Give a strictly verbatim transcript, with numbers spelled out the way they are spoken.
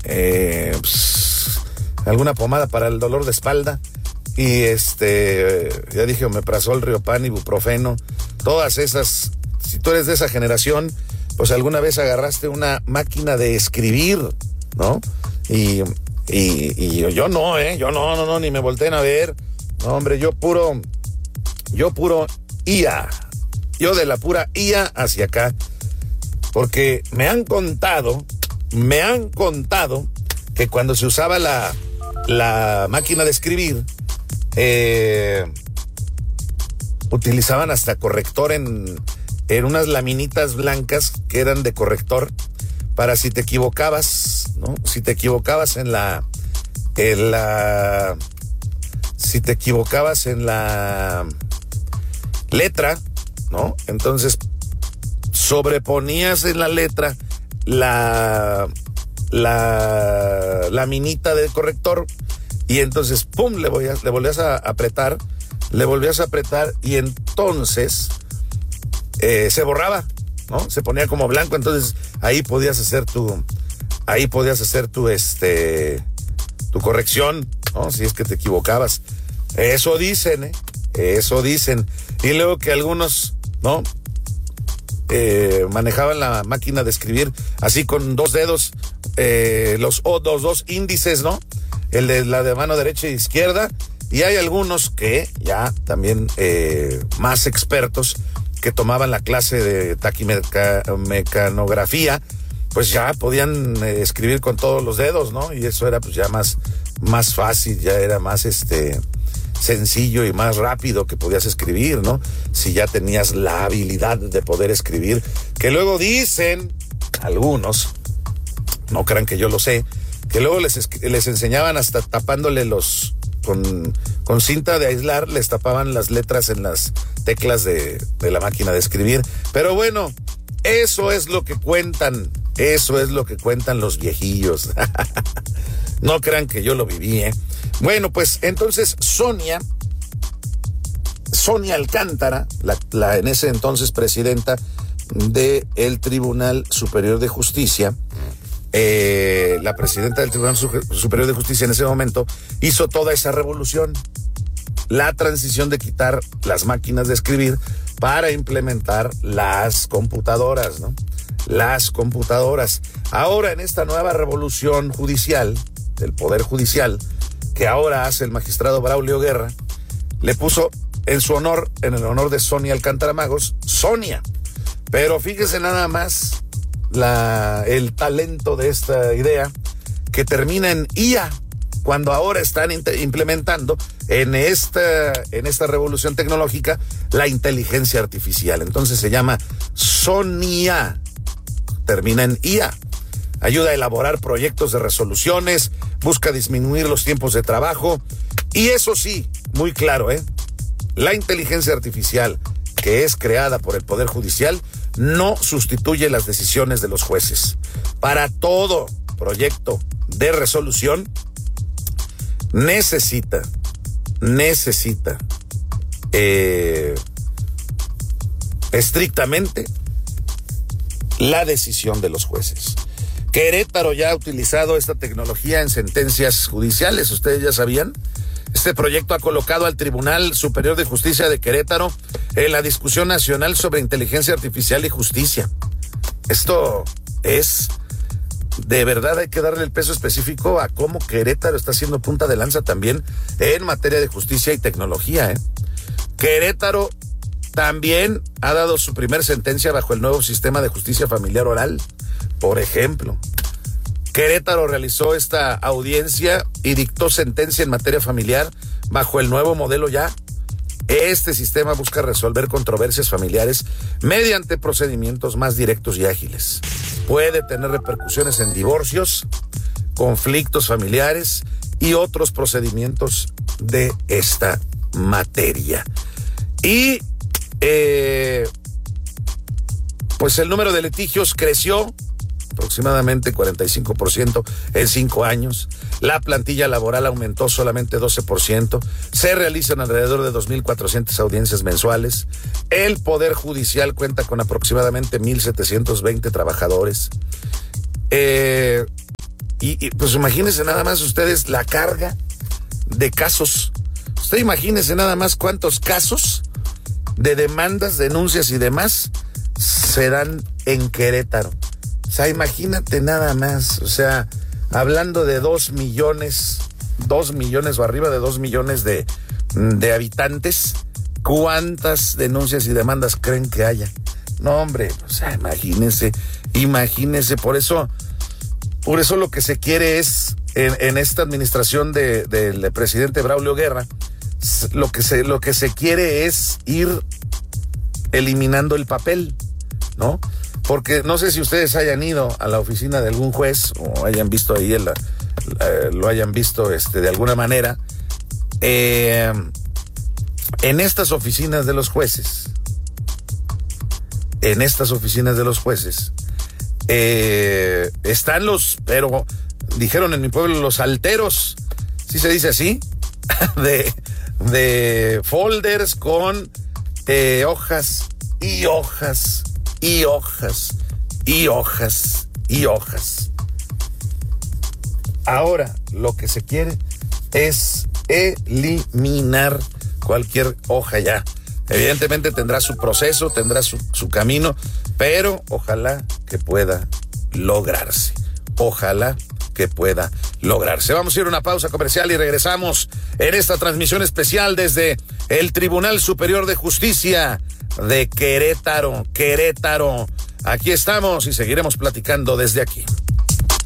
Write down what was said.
eh, pues, alguna pomada para el dolor de espalda. Y este, ya dije, omeprazol, Riopan, ibuprofeno, todas esas. Si tú eres de esa generación, pues alguna vez agarraste una máquina de escribir, ¿no? Y, y, y yo no, ¿eh? Yo no, no, no, ni me volteen a ver. No, hombre, yo puro, yo puro I A. Yo de la pura I A hacia acá. Porque me han contado, me han contado que cuando se usaba la, la máquina de escribir, eh, utilizaban hasta corrector en, en unas laminitas blancas que eran de corrector para si te equivocabas, ¿no? Si te equivocabas en la, en la, si te equivocabas en la letra, ¿no? Entonces sobreponías en la letra la, la laminita del corrector y entonces, pum, le, volvías, le volvías a apretar, le volvías a apretar y entonces eh, se borraba, ¿no? Se ponía como blanco, entonces ahí podías hacer tu, ahí podías hacer tu, este, tu corrección, ¿no? Si es que te equivocabas. Eso dicen, ¿eh? Eso dicen. Y luego que algunos, ¿no? Eh, manejaban la máquina de escribir así con dos dedos, eh, los, oh, los dos índices, ¿no? El de la de mano derecha e izquierda. Y hay algunos que ya también eh, más expertos que tomaban la clase de taquimecanografía, pues ya podían eh, escribir con todos los dedos, ¿no? Y eso era pues ya más, más fácil, ya era más este sencillo y más rápido que podías escribir, ¿no? Si ya tenías la habilidad de poder escribir, que luego dicen algunos, no crean que yo lo sé, que luego les, les enseñaban hasta tapándole los, con, con cinta de aislar, les tapaban las letras en las teclas de, de la máquina de escribir. Pero bueno, eso es lo que cuentan, eso es lo que cuentan los viejillos. No crean que yo lo viví, ¿eh? Bueno, pues entonces Sonia, Sonia Alcántara, la, la en ese entonces presidenta del Tribunal Superior de Justicia, eh, la presidenta del Tribunal Superior de Justicia en ese momento, hizo toda esa revolución, la transición de quitar las máquinas de escribir para implementar las computadoras, ¿no? Las computadoras. Ahora en esta nueva revolución judicial, del Poder Judicial, que ahora hace el magistrado Braulio Guerra, le puso en su honor, en el honor de Sonia Alcántara Magos, Sonia. Pero fíjese nada más la, el talento de esta idea, que termina en I A, cuando ahora están implementando en esta, en esta revolución tecnológica la inteligencia artificial. Entonces se llama Sonia, termina en I A. Ayuda a elaborar proyectos de resoluciones, busca disminuir los tiempos de trabajo. Y eso sí, muy claro, ¿eh? La inteligencia artificial que es creada por el Poder Judicial no sustituye las decisiones de los jueces. Para todo proyecto de resolución necesita, necesita eh, estrictamente la decisión de los jueces. Querétaro ya ha utilizado esta tecnología en sentencias judiciales, ¿ustedes ya sabían? Este proyecto ha colocado al Tribunal Superior de Justicia de Querétaro en la discusión nacional sobre inteligencia artificial y justicia. Esto es, de verdad hay que darle el peso específico a cómo Querétaro está haciendo punta de lanza también en materia de justicia y tecnología, ¿eh? Querétaro también ha dado su primer sentencia bajo el nuevo sistema de justicia familiar oral. Por ejemplo, Querétaro realizó esta audiencia y dictó sentencia en materia familiar bajo el nuevo modelo ya. Este sistema busca resolver controversias familiares mediante procedimientos más directos y ágiles. Puede tener repercusiones en divorcios, conflictos familiares y otros procedimientos de esta materia. Y eh, pues el número de litigios creció aproximadamente cuarenta y cinco por ciento en cinco años. La plantilla laboral aumentó solamente doce por ciento. Se realizan alrededor de dos mil cuatrocientas audiencias mensuales. El Poder Judicial cuenta con aproximadamente mil setecientos veinte trabajadores. Eh, Y, y pues imagínense nada más ustedes la carga de casos. Usted imagínese nada más cuántos casos de demandas, denuncias y demás se dan en Querétaro. O sea, imagínate nada más. O sea, hablando de dos millones, dos millones o arriba de dos millones de, de habitantes, ¿cuántas denuncias y demandas creen que haya? No, hombre, o sea, imagínense, imagínense. Por eso, por eso lo que se quiere es, en, en esta administración de, del presidente Braulio Guerra, lo que se, lo que se quiere es ir eliminando el papel, ¿no? Porque no sé si ustedes hayan ido a la oficina de algún juez o hayan visto ahí, el, eh, lo hayan visto este, de alguna manera. Eh, en estas oficinas de los jueces, en estas oficinas de los jueces, eh, están los, pero dijeron en mi pueblo, los alteros, ¿sí se dice así? de, de folders con eh, hojas y hojas y hojas y hojas y hojas. Ahora lo que se quiere es eliminar cualquier hoja ya. Evidentemente tendrá su proceso, tendrá su, su camino, pero ojalá que pueda lograrse. Ojalá que pueda lograrse. Vamos a ir a una pausa comercial y regresamos en esta transmisión especial desde el Tribunal Superior de Justicia de Querétaro, Querétaro. Aquí estamos y seguiremos platicando desde aquí.